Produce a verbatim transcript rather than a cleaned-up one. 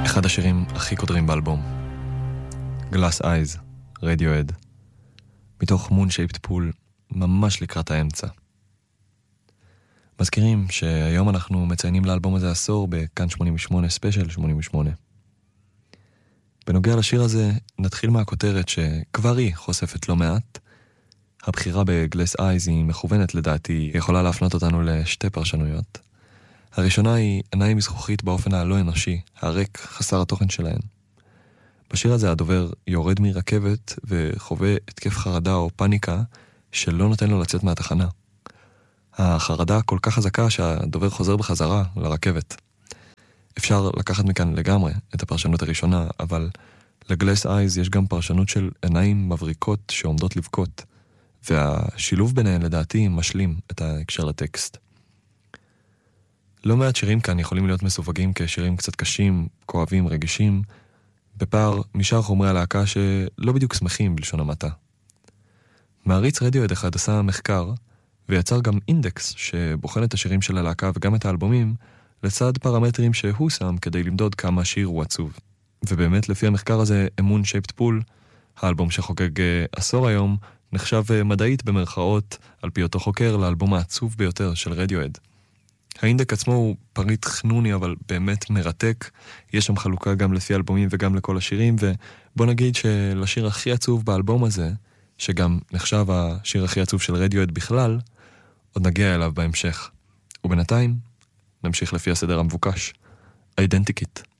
אחד השירים הכי קודרים באלבום. Glass Eyes, Radiohead. מתוך Moon Shaped Pool, ממש לקראת האמצע. מזכירים שהיום אנחנו מציינים לאלבום הזה עשור בכאן שמונים ושמונה ספיישל שמונים ושמונה. בנוגע לשיר הזה, נתחיל מהכותרת שכבר היא חושפת לא מעט. הבחירה ב-Glass Eyes היא מכוונת לדעתי, היא יכולה להפנות אותנו לשתי פרשנויות. הראשונה היא עיניים מזכוכית באופן הלא אנושי, הריק, חסר התוכן שלהן. בשיר הזה הדובר יורד מרכבת וחווה התקף חרדה או פניקה שלא נותן לו לצאת מהתחנה. החרדה כל כך חזקה שהדובר חוזר בחזרה לרכבת. אפשר לקחת מכאן לגמרי את הפרשנות הראשונה, אבל לגלס אייז יש גם פרשנות של עיניים מבריקות שעומדות לבכות, והשילוב ביניהן לדעתי משלים את ההקשר לטקסט. לא מעט שירים כאן יכולים להיות מסווגים כשירים קצת קשים, כואבים, רגישים, בפער משאר חומרי הלהקה שלא בדיוק שמחים בלשון המעטה. מעריץ רדיואד אחד עשה מחקר, ויצר גם אינדקס שבוחן את השירים של הלהקה וגם את האלבומים, לצד פרמטרים שהוא שם כדי למדוד כמה שיר הוא עצוב. ובאמת לפי המחקר הזה, Moon Shaped Pool, האלבום שחוגג עשור היום, נחשב מדעית במרכאות על פי אותו חוקר לאלבום העצוב ביותר של רדיואד. האינדק עצמו הוא פריט חנוני אבל באמת מרתק, יש שם חלוקה גם לפי אלבומים וגם לכל השירים, ובוא נגיד שלשיר הכי עצוב באלבום הזה, שגם נחשב השיר הכי עצוב של רדיואד בכלל, עוד נגיע אליו בהמשך. ובינתיים, נמשיך לפי הסדר המבוקש, Identikit.